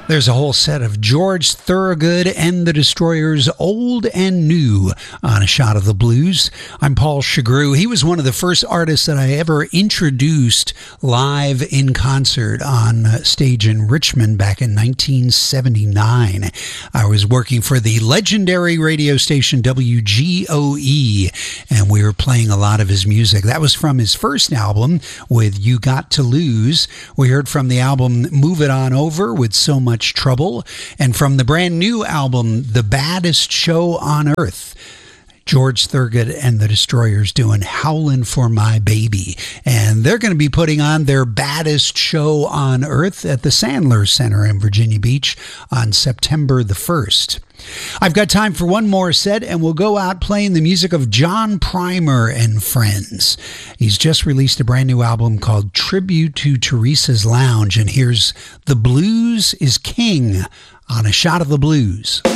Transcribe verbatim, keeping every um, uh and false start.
There's a whole set of George Thorogood and the Destroyers, old and new, on A Shot of the Blues. I'm Paul Chagru. He was one of the first artists that I ever introduced live in concert on stage in Richmond back in nineteen seventy-nine. I was working for the legendary radio station W G O E, and we were playing a lot of his music. That was from his first album with You Got to Lose. We heard from the album Move It On Over with So Much Trouble, and from the brand new album The Baddest Show on Earth, George Thorogood and the Destroyers doing Howlin' for My Baby. And they're going to be putting on their baddest show on earth at the Sandler Center in Virginia Beach on September the first. I've got time for one more set, and we'll go out playing the music of John Primer and Friends. He's just released a brand new album called Tribute to Teresa's Lounge, and here's The Blues is King on A Shot of the Blues.